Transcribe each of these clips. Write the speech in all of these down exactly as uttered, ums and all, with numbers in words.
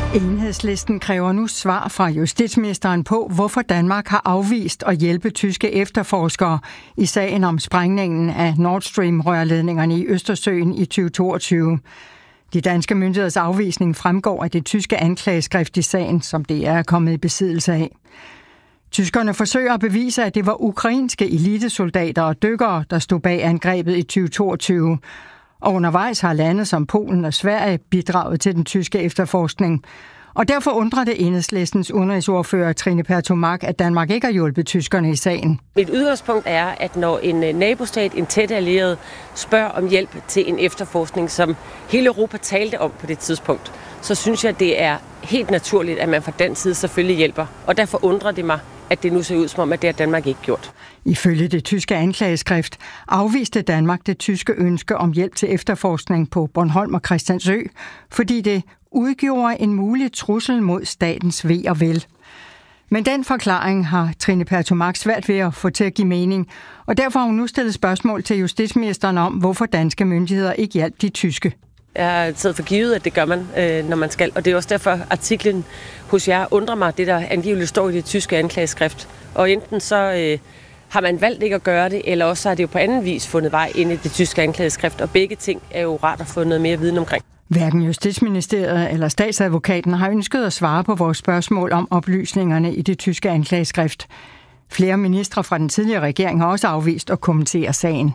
Enhedslisten kræver nu svar fra justitsministeren på, hvorfor Danmark har afvist at hjælpe tyske efterforskere i sagen om sprængningen af Nord Stream-rørledningerne i Østersøen i tyve toogtyve. De danske myndigheders afvisning fremgår af det tyske anklageskrift i sagen, som det er kommet i besiddelse af. Tyskerne forsøger at bevise, at det var ukrainske elitesoldater og dykkere, der stod bag angrebet i tyve toogtyve. Og undervejs har lande som Polen og Sverige bidraget til den tyske efterforskning. Og derfor undrer det Enhedslistens udenrigsordfører Trine Pertou Mach, at Danmark ikke har hjulpet tyskerne i sagen. Mit udgangspunkt er, at når en nabostat, en tæt allieret, spørger om hjælp til en efterforskning, som hele Europa talte om på det tidspunkt, så synes jeg, det er helt naturligt, at man fra den side selvfølgelig hjælper. Og derfor undrer det mig, at det nu ser ud som om, at det har Danmark ikke gjort. Ifølge det tyske anklageskrift afviste Danmark det tyske ønske om hjælp til efterforskning på Bornholm og Christiansø, fordi det udgjorde en mulig trussel mod statens ve og vel. Men den forklaring har Trine Pertou Mach svært ved at få til at give mening, og derfor har hun nu stillet spørgsmål til justitsministeren om, hvorfor danske myndigheder ikke hjalp de tyske. Jeg har taget for givet, at det gør man, når man skal, og det er også derfor, artiklen hos jer undrer mig, det der angiveligt står i det tyske anklageskrift. Og enten så øh, har man valgt ikke at gøre det, eller også har det jo på anden vis fundet vej ind i det tyske anklageskrift, og begge ting er jo rart at få noget mere viden omkring. Hverken Justitsministeriet eller statsadvokaten har ønsket at svare på vores spørgsmål om oplysningerne i det tyske anklageskrift. Flere ministre fra den tidligere regering har også afvist at kommentere sagen.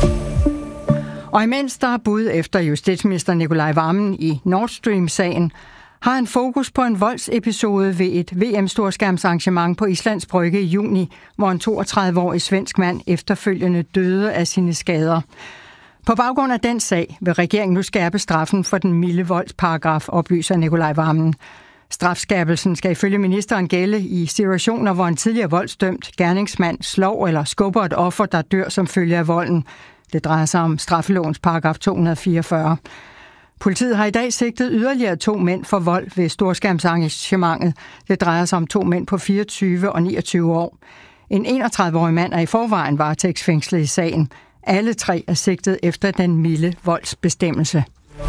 Og imens der er bud efter justitsminister Nicolai Wammen i Nord Stream-sagen, har han fokus på en voldsepisode ved et V M-storskærmsarrangement på Islands Brygge i juni, hvor en toogtredive-årig svensk mand efterfølgende døde af sine skader. På baggrund af den sag vil regeringen nu skærpe straffen for den milde voldsparagraf, oplyser Nicolai Wammen. Strafskærpelsen skal ifølge ministeren gælde i situationer, hvor en tidligere voldsdømt gerningsmand slår eller skubber et offer, der dør som følge af volden. Det drejer sig om straffelovens paragraf to hundrede og fireogfyrre. Politiet har i dag sigtet yderligere to mænd for vold ved storskærmsarrangementet. Det drejer sig om to mænd på fireogtyve og niogtyve år. En enogtredive-årig mand er i forvejen varetægtsfængslet i sagen. Alle tre er sigtet efter den milde voldsbestemmelse.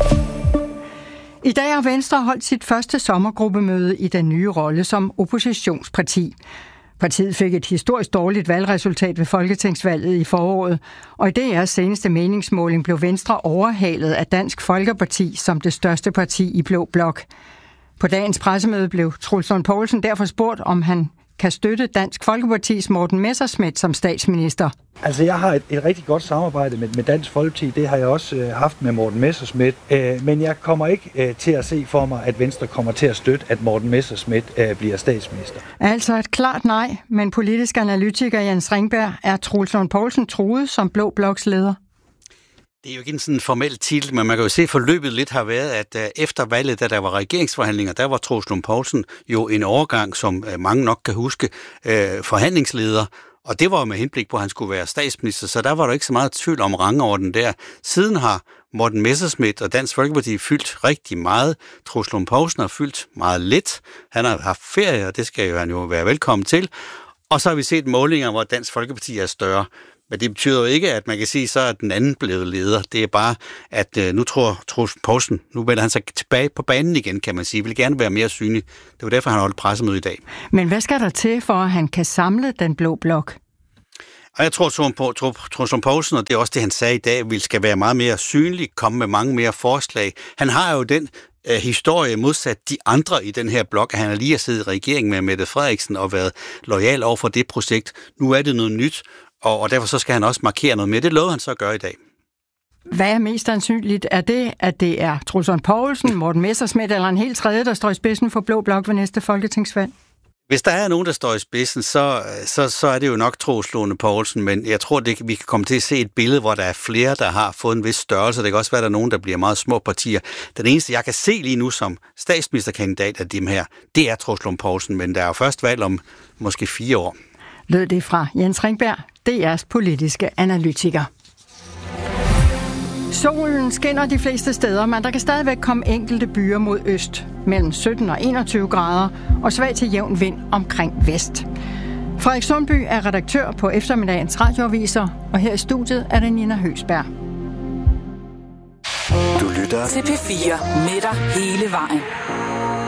I dag har Venstre holdt sit første sommergruppemøde i den nye rolle som oppositionsparti. Partiet fik et historisk dårligt valgresultat ved folketingsvalget i foråret, og i D R's seneste meningsmåling blev Venstre overhalet af Dansk Folkeparti som det største parti i Blå Blok. På dagens pressemøde blev Troels Lund Poulsen derfor spurgt, om han kan støtte Dansk Folkepartis Morten Messerschmidt som statsminister. Altså, jeg har et, et rigtig godt samarbejde med, med Dansk Folkeparti. Det har jeg også øh, haft med Morten Messerschmidt. Øh, men jeg kommer ikke øh, til at se for mig, at Venstre kommer til at støtte, at Morten Messerschmidt øh, bliver statsminister. Altså et klart nej, men politisk analytiker Jens Ringberg, er Troels Lund Poulsen truet som Blå Bloks leder? Det er jo ikke en sådan formel titel, men man kan jo se, at forløbet lidt har været, at efter valget, da der var regeringsforhandlinger, der var Troels Lund Poulsen jo en overgang, som mange nok kan huske, forhandlingsleder. Og det var med henblik på, at han skulle være statsminister, så der var der ikke så meget tvivl om rangorden der. Siden har Morten Messerschmidt og Dansk Folkeparti fyldt rigtig meget. Troels Lund Poulsen har fyldt meget lidt. Han har haft ferie, og det skal jo han jo være velkommen til. Og så har vi set målinger, hvor Dansk Folkeparti er større. Men det betyder jo ikke, at man kan sige, så er den anden blevet leder. Det er bare, at øh, nu tror Troels Poulsen, nu vender han sig tilbage på banen igen, kan man sige. Vil gerne være mere synlig. Det var derfor, han holdt pressemøde i dag. Men hvad skal der til, for at han kan samle den Blå Blok? Og jeg tror, Troels Lund Poulsen, og det er også det, han sagde i dag, vil skal være meget mere synlig, komme med mange mere forslag. Han har jo den øh, historie modsat de andre i den her blok, at han har lige har siddet i regeringen med Mette Frederiksen og været lojal over for det projekt. Nu er det noget nyt. Og derfor så skal han også markere noget mere. Det lovede han så at gøre i dag. Hvad er mest sandsynligt? Er det, at det er Troels Lund Poulsen, Morten Messerschmidt eller en helt tredje, der står i spidsen for Blå Blok ved næste folketingsvalg? Hvis der er nogen, der står i spidsen, så, så, så er det jo nok Troels Lund Poulsen, men jeg tror, det, vi kan komme til at se et billede, hvor der er flere, der har fået en vis størrelse. Det kan også være, at der er nogen, der bliver meget små partier. Den eneste, jeg kan se lige nu som statsministerkandidat af dem her, det er Troels Lund Poulsen, men der er jo først valg om måske fire år. Lød det fra Jens Ringberg, D R's politiske analytiker. Solen skinner de fleste steder, men der kan stadigvæk komme enkelte byer mod øst, mellem sytten og enogtyve grader, og svag til jævn vind omkring vest. Frederik Sundby er redaktør på eftermiddagens radioaviser, og her i studiet er det Nina Høgsberg. Du lytter til P fire med dig hele vejen.